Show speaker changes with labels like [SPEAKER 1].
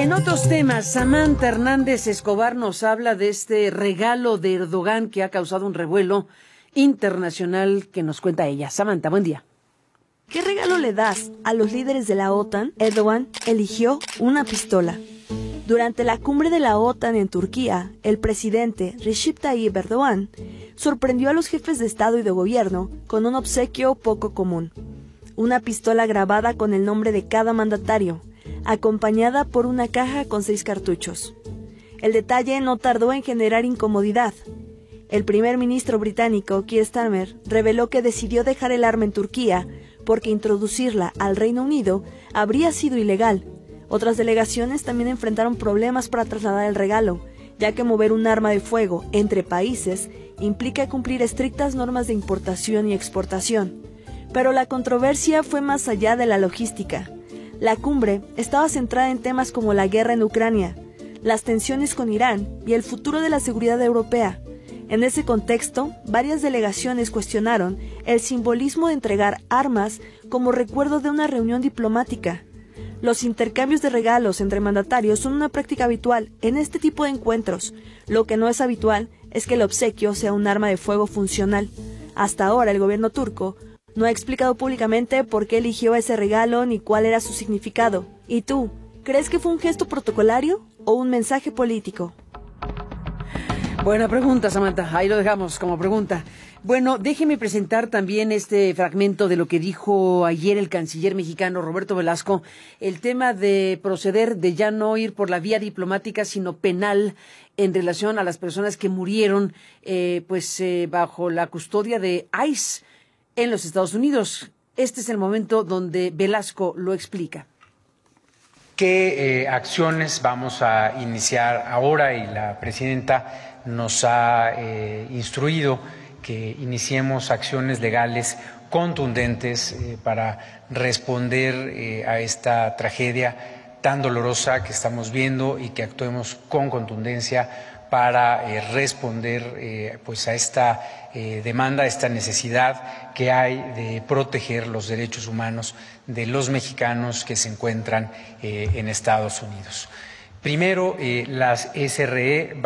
[SPEAKER 1] En otros temas, Samantha Hernández Escobar nos habla de este regalo de Erdogan que ha causado un revuelo internacional que nos cuenta ella. Samantha, buen día.
[SPEAKER 2] ¿Qué regalo le das a los líderes de la OTAN? Erdogan eligió una pistola. Durante la cumbre de la OTAN en Turquía, el presidente Recep Tayyip Erdogan sorprendió a los jefes de Estado y de Gobierno con un obsequio poco común. Una pistola grabada con el nombre de cada mandatario, acompañada por una caja con 6 cartuchos. El detalle no tardó en generar incomodidad. El primer ministro británico, Keir Starmer, reveló que decidió dejar el arma en Turquía porque introducirla al Reino Unido habría sido ilegal. Otras delegaciones también enfrentaron problemas para trasladar el regalo, ya que mover un arma de fuego entre países implica cumplir estrictas normas de importación y exportación. Pero la controversia fue más allá de la logística. La cumbre estaba centrada en temas como la guerra en Ucrania, las tensiones con Irán y el futuro de la seguridad europea. En ese contexto, varias delegaciones cuestionaron el simbolismo de entregar armas como recuerdo de una reunión diplomática. Los intercambios de regalos entre mandatarios son una práctica habitual en este tipo de encuentros. Lo que no es habitual es que el obsequio sea un arma de fuego funcional. Hasta ahora, el gobierno turco no ha explicado públicamente por qué eligió ese regalo ni cuál era su significado. ¿Y tú, crees que fue un gesto protocolario o un mensaje político?
[SPEAKER 1] Buena pregunta, Samantha. Ahí lo dejamos como pregunta. Bueno, déjeme presentar también este fragmento de lo que dijo ayer el canciller mexicano Roberto Velasco, el tema de proceder, de ya no ir por la vía diplomática, sino penal, en relación a las personas que murieron bajo la custodia de ICE en los Estados Unidos. Este es el momento donde Velasco lo explica.
[SPEAKER 3] ¿Qué acciones vamos a iniciar ahora? Y la presidenta nos ha instruido que iniciemos acciones legales contundentes para responder a esta tragedia tan dolorosa que estamos viendo y que actuemos con contundencia para responder a esta demanda, a esta necesidad que hay de proteger los derechos humanos de los mexicanos que se encuentran en Estados Unidos. Primero, las SRE